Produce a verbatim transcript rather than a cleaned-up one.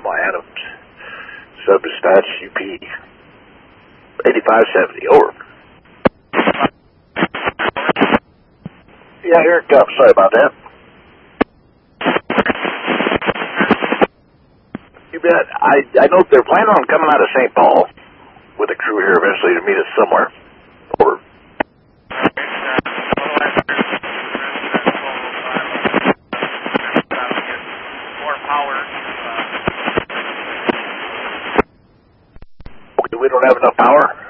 Alamo Adams. Subdispatch U P eighty-five seventy, over. Yeah, here it comes. Sorry about that. You bet. I, I know they're planning on coming out of Saint Paul with a crew here eventually to meet us somewhere. Over. Okay, we don't have enough power.